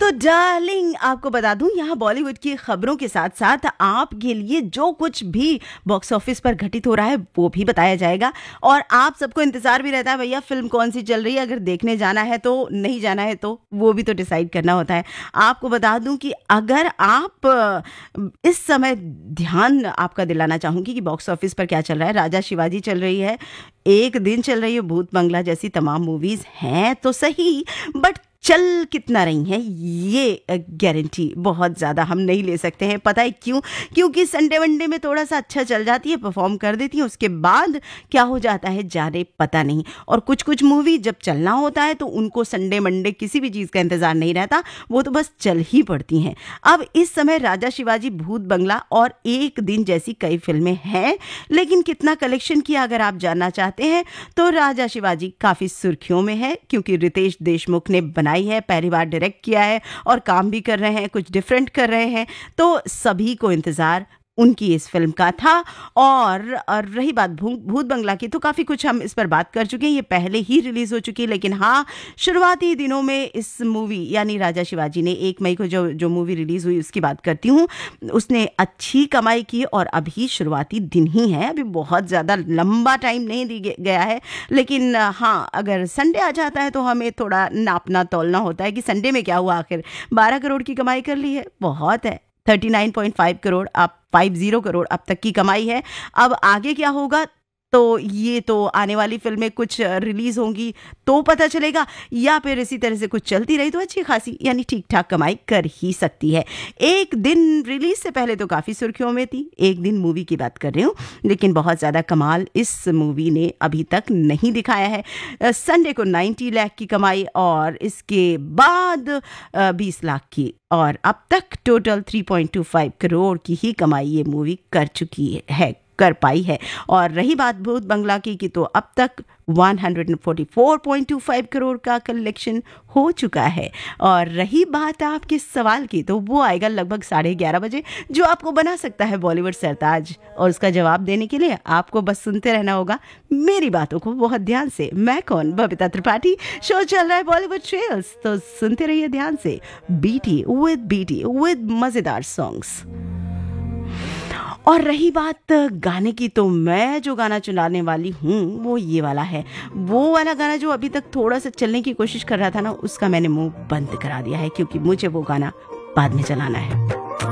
तो डार्लिंग, आपको बता दूं, यहाँ बॉलीवुड की खबरों के साथ साथ आपके लिए जो कुछ भी बॉक्स ऑफिस पर घटित हो रहा है वो भी बताया जाएगा। और आप सबको इंतजार भी रहता है, भैया फिल्म कौन सी चल रही है, अगर देखने जाना है तो नहीं जाना है तो वो भी तो डिसाइड करना होता है। आपको बता दूं कि अगर आप इस समय ध्यान आपका दिलाना चाहूंगी कि बॉक्स ऑफिस पर क्या चल रहा है। राजा शिवाजी चल रही है, एक दिन चल रही है, भूत बंगला जैसी तमाम मूवीज हैं तो सही, बट चल कितना रही हैं ये गारंटी बहुत ज़्यादा हम नहीं ले सकते हैं। पता है क्यों? क्योंकि संडे वनडे में थोड़ा सा अच्छा चल जाती है, परफॉर्म कर देती है, उसके बाद क्या हो जाता है जाने पता नहीं। और कुछ कुछ मूवी जब चलना होता है तो उनको संडे मंडे किसी भी चीज़ का इंतज़ार नहीं रहता, वो तो बस चल ही पड़ती हैं। अब इस समय राजा शिवाजी, भूत बंगला और एक दिन जैसी कई फिल्में हैं, लेकिन कितना कलेक्शन किया अगर आप जानना चाहते हैं तो राजा शिवाजी काफ़ी सुर्खियों में है, क्योंकि रितेश देशमुख ने बनाई है, पहली बार डायरेक्ट किया है और काम भी कर रहे हैं, कुछ डिफरेंट कर रहे हैं, तो सभी को इंतजार उनकी इस फिल्म का था। और रही बात भूत बंगला की, तो काफ़ी कुछ हम इस पर बात कर चुके हैं, ये पहले ही रिलीज़ हो चुकी है। लेकिन हाँ, शुरुआती दिनों में इस मूवी यानी राजा शिवाजी ने 1 मई को जो मूवी रिलीज़ हुई उसकी बात करती हूँ, उसने अच्छी कमाई की और अभी शुरुआती दिन ही है, अभी बहुत ज़्यादा लंबा टाइम नहीं दी गया है। लेकिन हाँ, अगर संडे आ जाता है तो हमें थोड़ा नापना तोलना होता है कि संडे में क्या हुआ। आखिर 12 करोड़ की कमाई कर ली है, बहुत है। 39.5 करोड़, अब 50 करोड़ अब तक की कमाई है। अब आगे क्या होगा तो ये तो आने वाली फिल्में कुछ रिलीज होंगी तो पता चलेगा, या फिर इसी तरह से कुछ चलती रही तो अच्छी खासी यानी ठीक ठाक कमाई कर ही सकती है। एक दिन रिलीज से पहले तो काफ़ी सुर्खियों में थी, एक दिन मूवी की बात कर रही हूँ, लेकिन बहुत ज़्यादा कमाल इस मूवी ने अभी तक नहीं दिखाया है। संडे को 90 लाख की कमाई और इसके बाद 20 लाख की, और अब तक टोटल 3.25 करोड़ की ही कमाई ये मूवी कर पाई है। और रही बात भूत बंगला की तो अब तक 144.25 करोड़ का कलेक्शन हो चुका है। और रही बात आपके सवाल की, तो वो आएगा लगभग 11:30 बजे, जो आपको बना सकता है बॉलीवुड सरताज। और उसका जवाब देने के लिए आपको बस सुनते रहना होगा मेरी बातों को बहुत ध्यान से। मैं कौन, बबीता त्रिपाठी, शो चल रहा है बॉलीवुड ट्रेल्स, तो सुनते रहिए ध्यान से। बीटी विद मजेदार सॉन्ग्स। और रही बात गाने की, तो मैं जो गाना चलाने वाली हूँ वो ये वाला है। वो वाला गाना जो अभी तक थोड़ा सा चलने की कोशिश कर रहा था ना, उसका मैंने मुंह बंद करा दिया है, क्योंकि मुझे वो गाना बाद में चलाना है।